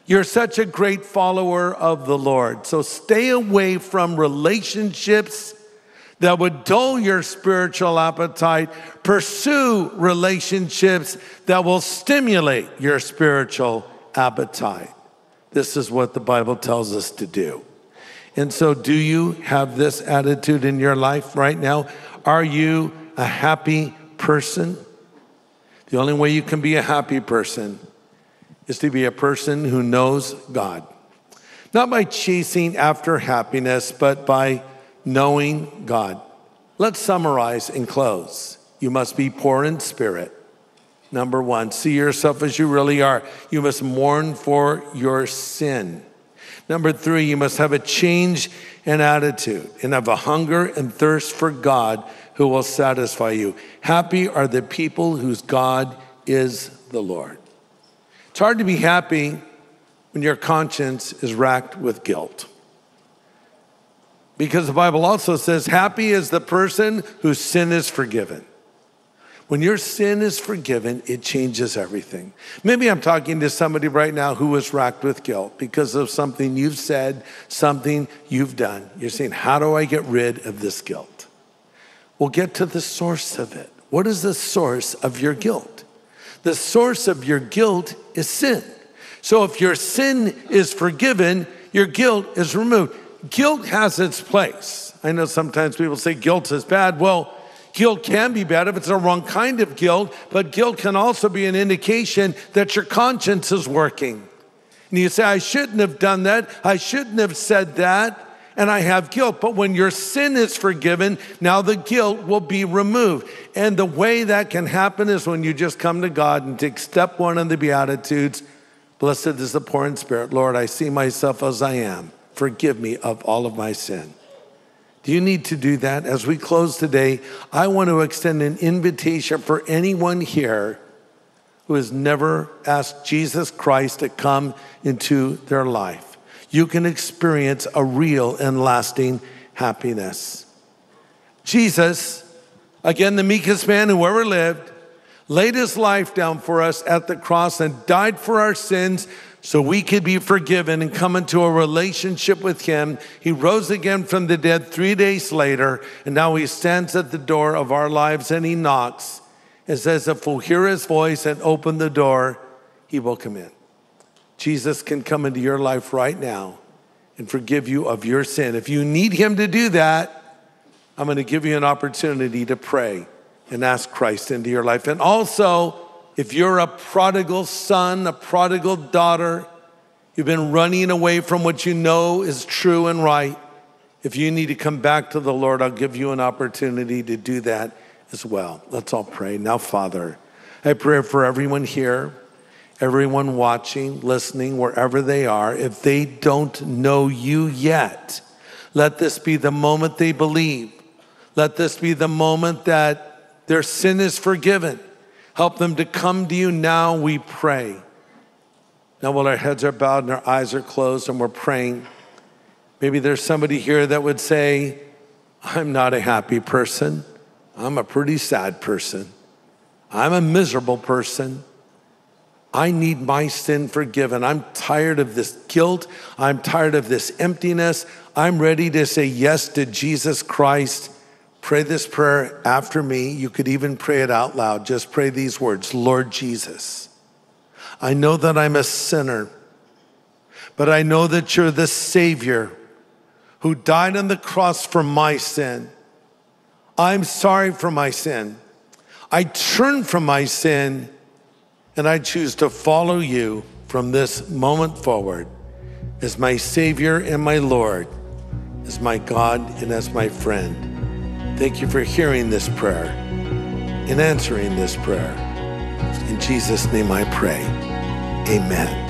You're such a great follower of the Lord. So stay away from relationships that would dull your spiritual appetite. Pursue relationships that will stimulate your spiritual appetite. This is what the Bible tells us to do. And so do you have this attitude in your life right now? Are you a happy person? The only way you can be a happy person is to be a person who knows God. Not by chasing after happiness, but by knowing God. Let's summarize and close. You must be poor in spirit. Number one, see yourself as you really are. You must mourn for your sin. Number three, you must have a change in attitude and have a hunger and thirst for God who will satisfy you. Happy are the people whose God is the Lord. It's hard to be happy when your conscience is racked with guilt. Because the Bible also says, happy is the person whose sin is forgiven. When your sin is forgiven, it changes everything. Maybe I'm talking to somebody right now who is racked with guilt because of something you've said, something you've done. You're saying, how do I get rid of this guilt? Well, get to the source of it. What is the source of your guilt? The source of your guilt is sin. So if your sin is forgiven, your guilt is removed. Guilt has its place. I know sometimes people say guilt is bad. Well, guilt can be bad if it's the wrong kind of guilt, but guilt can also be an indication that your conscience is working. And you say, I shouldn't have done that. I shouldn't have said that. And I have guilt. But when your sin is forgiven, now the guilt will be removed. And the way that can happen is when you just come to God and take step one in the Beatitudes. Blessed is the poor in spirit. Lord, I see myself as I am. Forgive me of all of my sin. Do you need to do that? As we close today, I want to extend an invitation for anyone here who has never asked Jesus Christ to come into their life. You can experience a real and lasting happiness. Jesus, again, the meekest man who ever lived, laid his life down for us at the cross and died for our sins so we could be forgiven and come into a relationship with him. He rose again from the dead 3 days later, and now he stands at the door of our lives and he knocks and says, if we'll hear his voice and open the door, he will come in. Jesus can come into your life right now and forgive you of your sin. If you need him to do that, I'm going to give you an opportunity to pray and ask Christ into your life. And also, if you're a prodigal son, a prodigal daughter, you've been running away from what you know is true and right, if you need to come back to the Lord, I'll give you an opportunity to do that as well. Let's all pray. Now, Father, I pray for everyone here, everyone watching, listening, wherever they are. If they don't know you yet, let this be the moment they believe. Let this be the moment that their sin is forgiven. Help them to come to you now, we pray. Now while our heads are bowed and our eyes are closed and we're praying, maybe there's somebody here that would say, I'm not a happy person. I'm a pretty sad person. I'm a miserable person. I need my sin forgiven. I'm tired of this guilt. I'm tired of this emptiness. I'm ready to say yes to Jesus Christ. Pray this prayer after me. You could even pray it out loud. Just pray these words. Lord Jesus, I know that I'm a sinner, but I know that you're the Savior who died on the cross for my sin. I'm sorry for my sin. I turn from my sin and I choose to follow you from this moment forward as my Savior and my Lord, as my God and as my friend. Thank you for hearing this prayer and answering this prayer. In Jesus' name I pray, amen.